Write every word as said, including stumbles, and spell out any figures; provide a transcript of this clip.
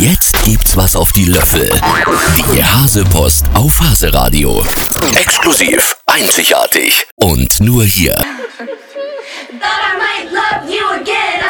Jetzt gibt's was auf die Löffel. Die Hasepost auf Haseradio. Exklusiv, einzigartig und nur hier. Thought I might love you again.